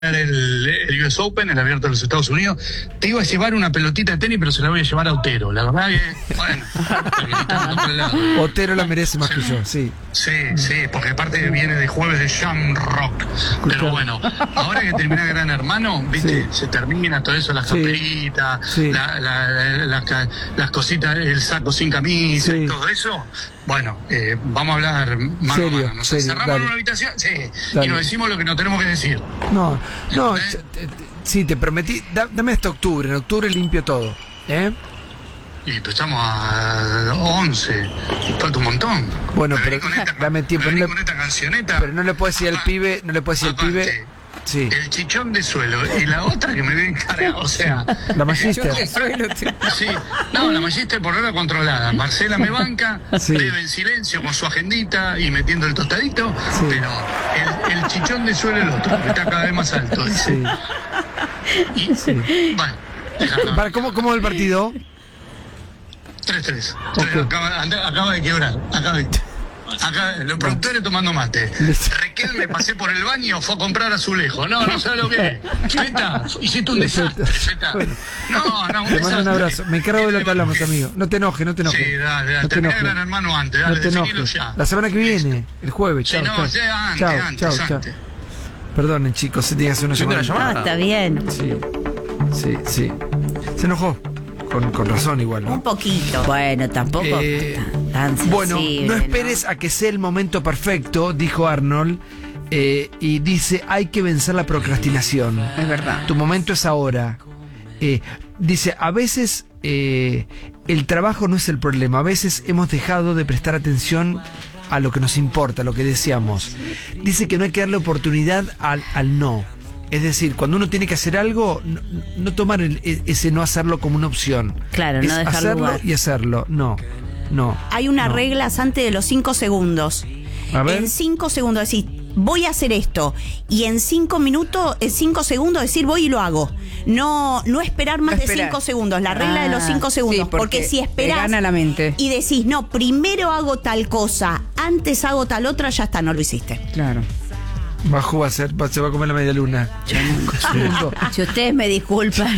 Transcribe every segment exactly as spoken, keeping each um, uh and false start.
El, el U S Open, el abierto de los Estados Unidos. Te iba a llevar una pelotita de tenis, pero se la voy a llevar a Otero. La verdad que, bueno. Otero la merece más que yo, sí. Sí, sí, porque aparte viene de jueves de Jam Rock. Pero bueno, ahora que termina Gran Hermano, viste, sí. Se termina todo eso, las sí. camperitas, sí. la, la, la, la, las cositas, el saco sin camisa sí. y todo eso. Bueno, eh, vamos a hablar mano serio, a mano. Nos serio, encerramos dale. en una habitación, sí, Dale. y nos decimos lo que nos tenemos que decir. No, no, ¿Eh? te, te, sí, te prometí, da, dame hasta octubre, en octubre limpio todo, ¿eh? Y pues estamos a once, falta un montón. Bueno, me pero esta, dame tiempo. No le, con esta cancioneta. Pero no le puedes decir al pibe, no le puedes decir al pibe. Sí. El chichón de suelo y la otra que me viene encargada, o sea. La Magister. Sí, no, la Magister por hora controlada. Marcela me banca, sí. Breve en silencio con su agendita y metiendo el tostadito, sí. Pero el, el chichón de suelo el otro, que está cada vez más alto. Sí. Y, sí. Bueno, déjalo. ¿Para cómo, cómo va el partido? tres tres. Okay. Acaba, acaba de quebrar. Acaba de... Acá los productores tomando mate. Raquel me pasé por el baño, fue a comprar azulejo. No, no sabe lo que es. Feta, hiciste un desastre, Feta. No, no, un Te mando un abrazo. Me encargo de lo que hablamos, amigo. No te enojes, no te enojes. Sí, dale, dale. No Terminé Gran Hermano antes, dale, no te enojes. ya. La semana que viene, el jueves. Sí, chao, no, chao. ya antes, chao, antes, chao, antes. Chao. Perdonen, chicos, se tiene que hacer una llamada. llamada. Ah, está bien. Sí, sí, sí. Se enojó. Con, con razón igual, ¿no? Un poquito. Bueno, tampoco eh, tan sensible, bueno, no esperes, ¿no?, a que sea el momento perfecto, dijo Arnold, eh, y dice, hay que vencer la procrastinación. Es verdad. Tu momento es ahora. Eh, dice, a veces eh, el trabajo no es el problema, a veces hemos dejado de prestar atención a lo que nos importa, a lo que deseamos. Dice que no hay que darle oportunidad al, al no. Es decir, cuando uno tiene que hacer algo, no, no tomar el, ese no hacerlo como una opción. Claro, es no dejar hacerlo lugar. y hacerlo. No, no. Hay una no. regla antes de los cinco segundos. A ver. En cinco segundos decís, voy a hacer esto. Y en cinco minutos, en cinco segundos decir, voy y lo hago. No, no esperar más no de esperar. cinco segundos. La regla ah, de los cinco segundos. Sí, porque, porque si esperás gana la mente. y decís, no, primero hago tal cosa, antes hago tal otra, ya está, no lo hiciste. Claro. Bajo va a ser, se va a comer la media luna. Si ustedes me disculpan,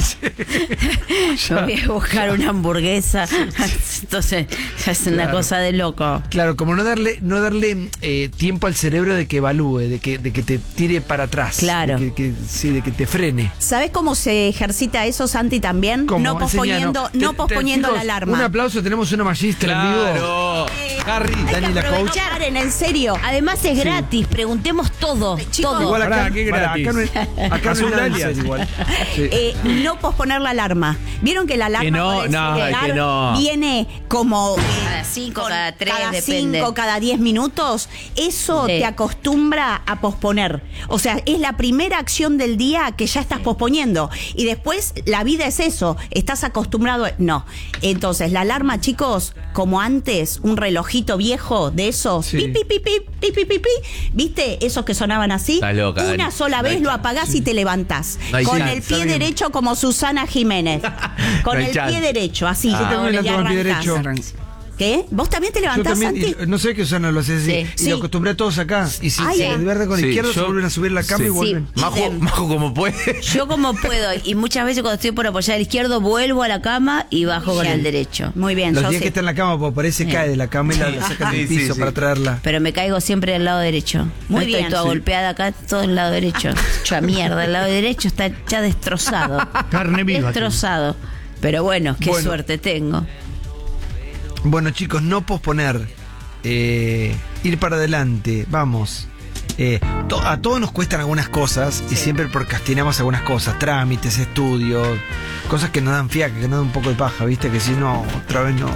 yo voy a buscar una hamburguesa. Entonces, es una claro. cosa de loco. Claro, como no darle, no darle eh, tiempo al cerebro de que evalúe, de que, de que te tire para atrás. Claro. De que, que, sí, de que te frene. ¿Sabés cómo se ejercita eso, Santi, también? ¿Cómo? No posponiendo, Enseñanos. no Te- posponiendo te- la chicos, alarma. Un aplauso, tenemos una Magister en vivo. Claro. Harry, Hay Dani que la coach. aprovechar, en serio. Además es gratis, preguntemos todo, Chicos, todo. Igual acá, Pará, ¿qué pará, gratis? acá no es, acá no Azul es Dalia. Lancer igual. Sí. Eh, no posponer la alarma. ¿Vieron que la alarma Que no, para no, despegar que no. viene como Cada cinco, con- cada tres, cada depende. cinco, cada diez minutos? Eso Sí. te acostumbra a posponer. O sea, es la primera acción del día que ya estás posponiendo. Y después la vida es eso. Estás acostumbrado. A... No. Entonces, la alarma, chicos, como antes, un relojito viejo de esos. Sí. Pi, pi, pi, pi, pi, pi, pi, pi. ¿Viste? Esos que sonaban así. Está loca, Una Dani. sola No vez hay lo chance. apagás y te levantás. No hay Con chance. el Está pie bien. derecho como Susana Jiménez. Con No hay el chance. pie derecho, así. Yo también la y tengo el pie arrancás. derecho. ¿Qué? ¿Vos también te Yo levantás, también, Santi? y- no sé qué Susana lo hace así. Sí. Y Sí. lo acostumbré a todos acá. Y si Ay, se ah. divierten con la Sí, izquierda, se yo- vuelven a subir la cama sí. y vuelven. Majo, Idem. Majo como puede. Yo como puedo, y muchas veces cuando estoy por apoyar el izquierdo, vuelvo a la cama y bajo con Bien. el derecho. Muy bien, Los yo días sí. que está en la cama, pues parece Sí. cae de la cama y la, la sacan del Sí, sí, piso sí. para traerla. Pero me caigo siempre del lado derecho. Muy no bien. estoy toda Sí. golpeada acá, todo del lado derecho. Hecha mierda, el lado derecho está ya destrozado. Carne viva. Destrozado. Pero bueno, qué Bueno. suerte tengo. Bueno, chicos, no posponer. Eh, ir para adelante, vamos. Eh, to- a todos nos cuestan algunas cosas y siempre procrastinamos algunas cosas, trámites, estudios, cosas que nos dan fiaca, que nos dan un poco de paja, ¿viste? Que si no, otra vez no.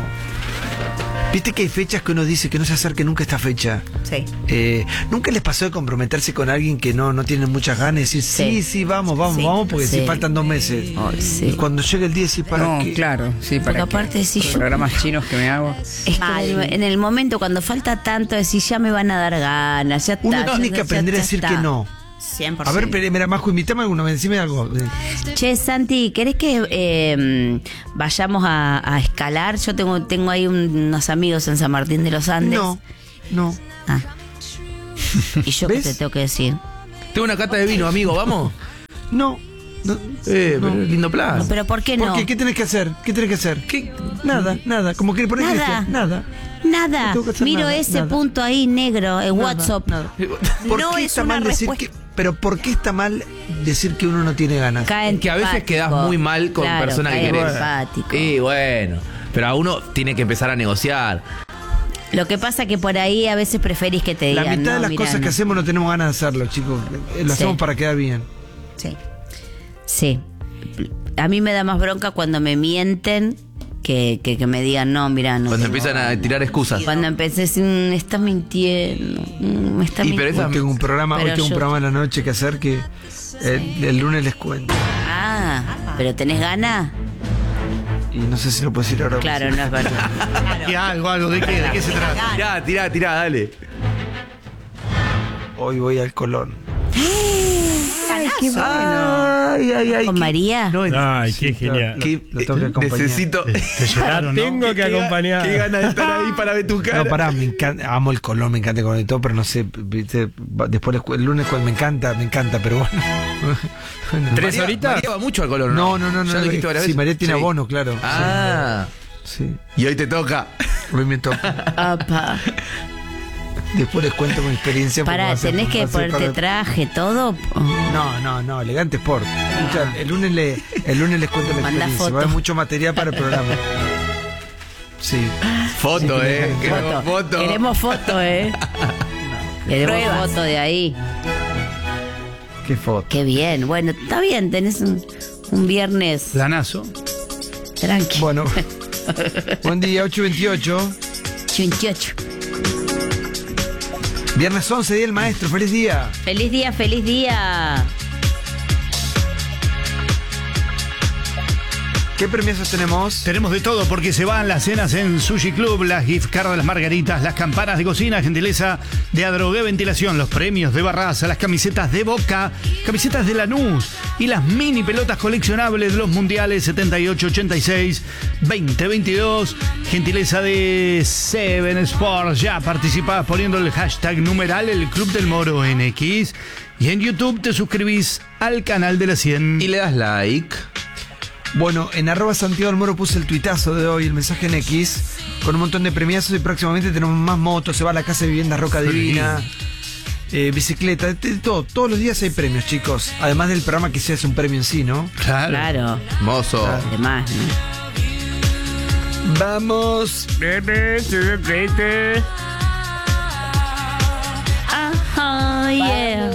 ¿Viste que hay fechas que uno dice que no se acerque nunca a esta fecha? Sí. Eh, ¿Nunca les pasó de comprometerse con alguien que no, no tiene muchas ganas y decir, sí, sí, Sí. vamos, vamos, Sí. vamos, porque Sí. si faltan dos meses? Ay, sí. Y cuando llega el día decís, ¿para No, qué? claro, sí, para Porque aparte qué. decís, yo- Programas chinos que me hago. Es Mal. que en el, en el momento cuando falta tanto, decís, ya me van a dar ganas, ya está. Uno ya- tiene que ya- aprender a ya decir está. que no. cien por A ciento. ver, mira, Majo, invítame alguno, decime algo. Che, Santi, ¿querés que eh, vayamos a, a escalar? Yo tengo tengo ahí un- unos amigos en San Martín de los Andes. No, no. Ah. ¿Y yo qué ¿Ves? te tengo que decir? Tengo una cata de vino, amigo, ¿vamos? No. no Eh, no. pero lindo plan. No, pero ¿por qué ¿Por no? qué? ¿Qué tenés que hacer? ¿Qué tenés que hacer? ¿Qué? Nada, nada. Como que por ahí Nada. decía, nada. Nada. No tengo que hacer Miro nada, ese nada. punto ahí negro en WhatsApp. Nada. ¿Por No qué es está una mal decir respuesta. que, pero ¿por qué está mal decir que uno no tiene ganas? Cae Es que a veces antipático. quedas muy mal con Claro, personas que cae querés. antipático. Y bueno, pero a uno tiene que empezar a negociar. Lo que pasa que por ahí a veces preferís que te La digan. mitad no, de las mirá, cosas no. que hacemos no tenemos ganas de hacerlo, chicos. Eh, Lo Sí. hacemos para quedar bien. Sí. Sí. A mí me da más bronca cuando me mienten que, que, que me digan, no, mira, no. Cuando tengo empiezan a ganas". tirar excusas. Cuando empecé a decir, "Mm, estás mintiendo. mm, Me está Y pero mintiendo. esa- Hoy tengo un programa, Pero hoy tengo un yo- programa en la noche que hacer que eh, el lunes les cuento. Ah, ¿pero tenés ganas? Y no sé si lo puedo decir ahora. Claro, no es verdad. ¿Qué algo, algo? ¿De qué, de qué se trata? Tirá, tirá, tirá, dale. Hoy voy al Colón. Ay, qué bueno. Ay, ay, ay. ¿Con qué- María? No, Ay, sí, qué lo- genial. Lo, Que- lo tengo que acompañar. Necesito. Te llegaron, ¿no? Tengo que Qué ga- acompañar. Qué ganas de estar ahí para ver tu cara. No, pará, me encanta, amo el Colón, me encanta el Colón y todo, pero no sé, viste, va- después les cu- el lunes cuando me encanta, me encanta, pero bueno. Bueno. ¿Tres María- horitas? María va mucho al color, No, no, no, no. ¿Ya lo dijiste no, varias sí, veces? María tiene Sí. abono, claro. Ah, Sí, y hoy te toca. hoy me toca. Apa. Después les cuento mi experiencia. porque va Pará, a ser- tenés va que a ser ponerte para- traje, todo. No, no, no, elegante sport. Escucha, el lunes le, el lunes les cuento la Manda experiencia. foto. Va a haber mucho material para el programa. Sí. Foto, eh. Queremos Foto. foto. Queremos foto, eh. Queremos Pruebas. foto de ahí. Qué foto. Qué bien. Bueno, está bien, tenés un, un viernes Planazo. tranqui. Bueno. Buen día, ocho veintiocho. veintiocho. Viernes once, día del maestro. Feliz día. Feliz día, feliz día. ¿Qué premios tenemos? Tenemos de todo porque se van las cenas en Sushi Club, las gift cards de las margaritas, las campanas de cocina, gentileza de Adrogué Ventilación, los premios de Barraza, las camisetas de Boca, camisetas de Lanús y las mini pelotas coleccionables de los mundiales setenta y ocho, ochenta y seis, veinte veintidós, gentileza de Seven Sports. Ya participás poniendo el hashtag numeral el Club del Moro en X y en YouTube te suscribís al canal de la cien. Y le das like. Bueno, en arroba Santiago del Moro puse el tuitazo de hoy, el mensaje en X, con un montón de premiazos y próximamente tenemos más motos, se va a la casa de vivienda Roca Divina, eh, bicicleta, de, de todo. Todos los días hay premios, chicos. Además del programa que se hace un premio en sí, ¿no? Claro. Claro. Mozo. Además, ¿no? Vamos. Ajá, yeah.